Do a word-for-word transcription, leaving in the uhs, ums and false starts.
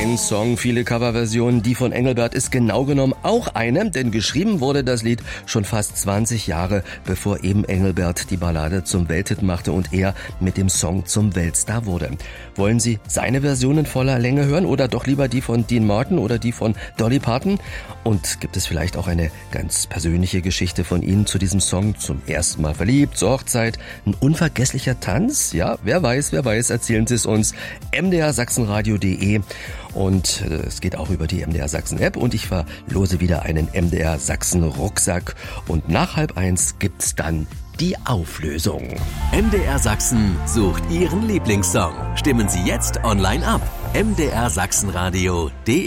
Ein Song, viele Coverversionen. Die von Engelbert ist genau genommen auch eine, denn geschrieben wurde das Lied schon fast zwanzig Jahre, bevor eben Engelbert die Ballade zum Welthit machte und er mit dem Song zum Weltstar wurde. Wollen Sie seine Version in voller Länge hören oder doch lieber die von Dean Martin oder die von Dolly Parton? Und gibt es vielleicht auch eine ganz persönliche Geschichte von Ihnen zu diesem Song? Zum ersten Mal verliebt, zur Hochzeit, ein unvergesslicher Tanz? Ja, wer weiß, wer weiß, erzählen Sie es uns. m d r sachsenradio punkt de und äh, es geht auch über die M D R Sachsen App und ich verlose wieder einen M D R Sachsen Rucksack und nach halb eins gibt's dann die Auflösung. M D R Sachsen sucht Ihren Lieblingssong. Stimmen Sie jetzt online ab. m d r sachsenradio punkt de